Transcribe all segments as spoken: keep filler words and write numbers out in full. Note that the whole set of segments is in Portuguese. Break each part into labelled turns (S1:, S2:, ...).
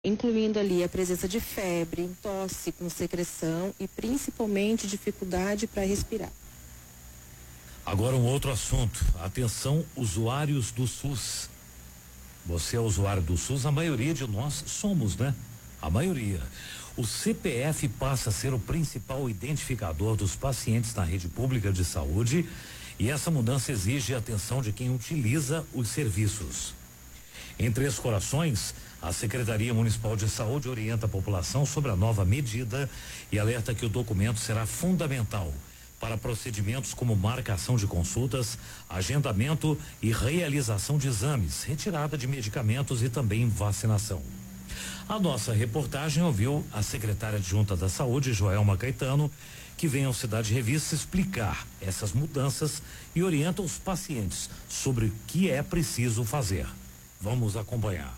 S1: incluindo ali a presença de febre, tosse com secreção e principalmente dificuldade para respirar.
S2: Agora um outro assunto. Atenção, usuários do SUS. Você é usuário do SUS, a maioria de nós somos, né? A maioria. O C P F passa a ser o principal identificador dos pacientes na rede pública de saúde e essa mudança exige a atenção de quem utiliza os serviços. Em Três Corações, a Secretaria Municipal de Saúde orienta a população sobre a nova medida e alerta que o documento será fundamental para procedimentos como marcação de consultas, agendamento e realização de exames, retirada de medicamentos e também vacinação. A nossa reportagem ouviu a secretária adjunta da Saúde, Joelma Caetano, que vem ao Cidade Revista explicar essas mudanças e orienta os pacientes sobre o que é preciso fazer. Vamos acompanhar.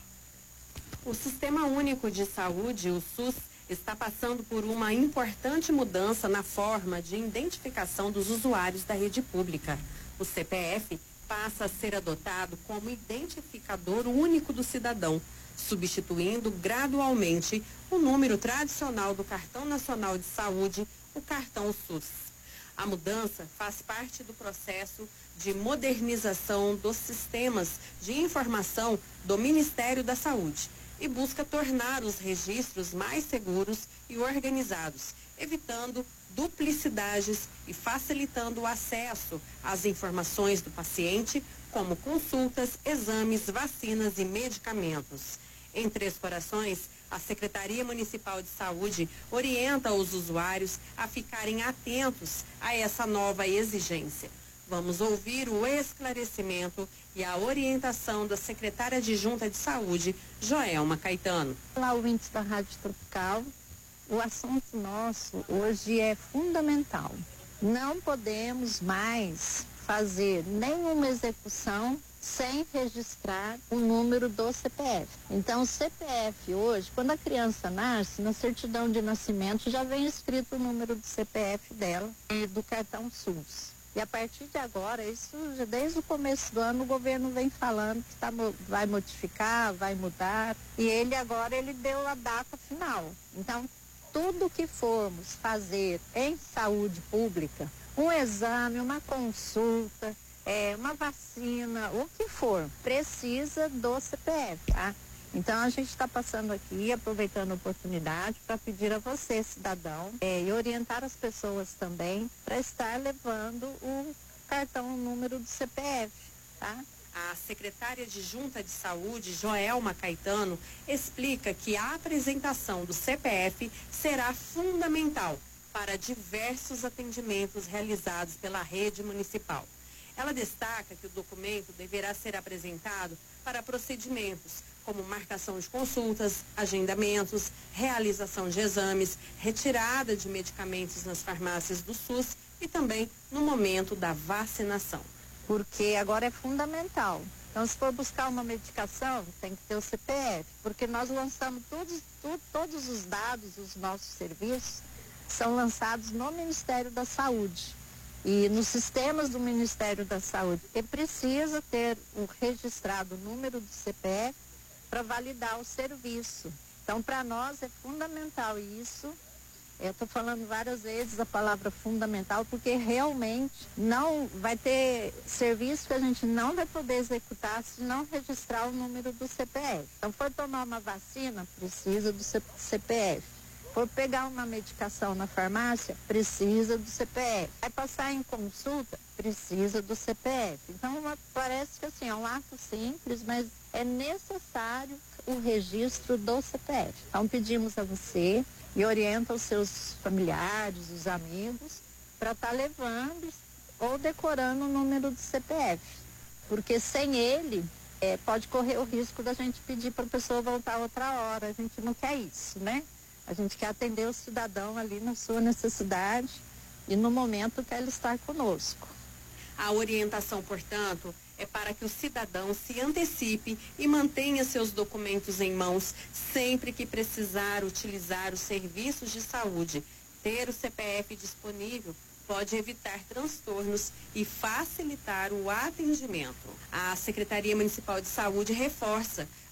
S3: O Sistema Único de Saúde, o SUS, está passando por uma importante mudança na forma de identificação dos usuários da rede pública. O C P F passa a ser adotado como identificador único do cidadão, substituindo gradualmente o número tradicional do Cartão Nacional de Saúde, o cartão SUS. A mudança faz parte do processo de modernização dos sistemas de informação do Ministério da Saúde e busca tornar os registros mais seguros e organizados, evitando duplicidades e facilitando o acesso às informações do paciente, como consultas, exames, vacinas e medicamentos. Em Três Corações, a Secretaria Municipal de Saúde orienta os usuários a ficarem atentos a essa nova exigência. Vamos ouvir o esclarecimento e a orientação da secretária adjunta de Saúde, Joelma Caetano.
S4: Olá, ouvintes da Rádio Tropical. O assunto nosso hoje é fundamental. Não podemos mais fazer nenhuma execução sem registrar o número do C P F. Então, o C P F hoje, quando a criança nasce, na certidão de nascimento já vem escrito o número do C P F dela e do cartão SUS. E a partir de agora, isso já desde o começo do ano, o governo vem falando que tá, vai modificar, vai mudar. E ele agora, ele deu a data final. Então, tudo que formos fazer em saúde pública, um exame, uma consulta, é, uma vacina, o que for, precisa do C P F, tá? Então a gente está passando aqui, aproveitando a oportunidade para pedir a você, cidadão, é, e orientar as pessoas também para estar levando o cartão, o número do C P F, tá?
S3: A secretária adjunta de Saúde, Joelma Caetano, explica que a apresentação do C P F será fundamental para diversos atendimentos realizados pela rede municipal. Ela destaca que o documento deverá ser apresentado para procedimentos como marcação de consultas, agendamentos, realização de exames, retirada de medicamentos nas farmácias do SUS e também no momento da vacinação.
S4: Porque agora é fundamental. Então, se for buscar uma medicação, tem que ter o C P F, porque nós lançamos todos, tudo, todos os dados dos nossos serviços são lançados no Ministério da Saúde e nos sistemas do Ministério da Saúde. E precisa ter o registrado o número do C P F para validar o serviço. Então, para nós é fundamental isso. Eu estou falando várias vezes a palavra fundamental, porque realmente não vai ter serviço que a gente não vai poder executar se não registrar o número do C P F. Então, for tomar uma vacina, precisa do C P F. For pegar uma medicação na farmácia, precisa do C P F. Vai passar em consulta, precisa do C P F. Então, parece que assim, é um ato simples, mas é necessário o registro do C P F. Então, pedimos a você e orienta os seus familiares, os amigos, para estar tá levando ou decorando o número do C P F. Porque sem ele, é, pode correr o risco da gente pedir para a pessoa voltar outra hora. A gente não quer isso, né? A gente quer atender o cidadão ali na sua necessidade e no momento que ele está conosco.
S3: A orientação, portanto, é para que o cidadão se antecipe e mantenha seus documentos em mãos sempre que precisar utilizar os serviços de saúde. Ter o C P F disponível pode evitar transtornos e facilitar o atendimento. A Secretaria Municipal de Saúde reforça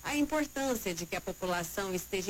S3: a importância de que a população esteja